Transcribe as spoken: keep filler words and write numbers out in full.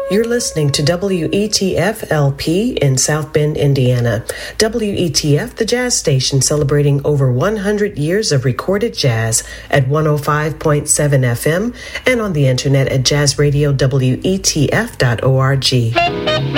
You're listening to W E T F L P in South Bend, Indiana. W E T F, the jazz station celebrating over one hundred years of recorded jazz at one oh five point seven F M and on the internet at jazz radio W E T F dot org.